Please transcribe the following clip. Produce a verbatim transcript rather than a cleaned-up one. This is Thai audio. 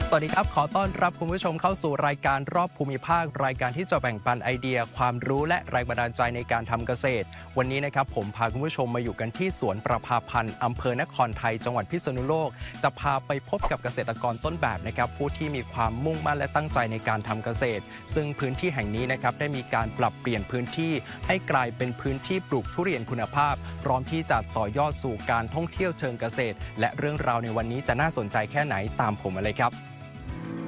สวัสดีครับขอต้อนรับคุณผู้ชมเข้าสู่รายการรอบภูมิภาครายการที่จะแบ่งปันไอเดียความรู้และแรงบันดาลใจในการทำเกษตรวันนี้นะครับผมพาคุณผู้ชมมาอยู่กันที่สวนประภาพันธ์อำเภอนครไทยจังหวัดพิษณุโลกจะพาไปพบกับเกษตรกรต้นแบบนะครับผู้ที่มีความมุ่งมั่นและตั้งใจในการทำเกษตรซึ่งพื้นที่แห่งนี้นะครับได้มีการปรับเปลี่ยนพื้นที่ให้กลายเป็นพื้นที่ปลูกทุเรียนคุณภาพพร้อมที่จะต่อยอดสู่การท่องเที่ยวเชิงเกษตรและเรื่องราวในวันนี้จะน่าสนใจแค่ไหนตามผมมาเลยครับ